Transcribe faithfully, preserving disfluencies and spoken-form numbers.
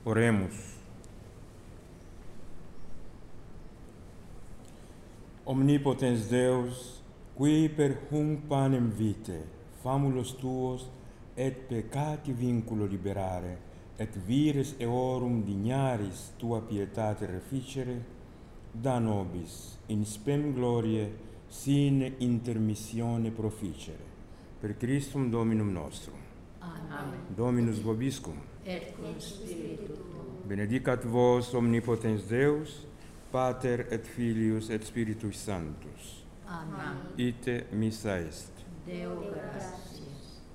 Oremus. Omnipotens Deus, qui per hunc panem vitae, famulos tuos, et peccati vinculo liberare, et vires eorum dignaris tua pietate reficere, da nobis in spem gloriae sine intermissione proficere. Per Christum Dominum nostrum. Amen. Dominus vobiscum. Et cum spiritu tuo. Benedicat vos omnipotens Deus, Pater et Filius et Spiritus Sanctus. Amen. Ite missa est. Deo gratias.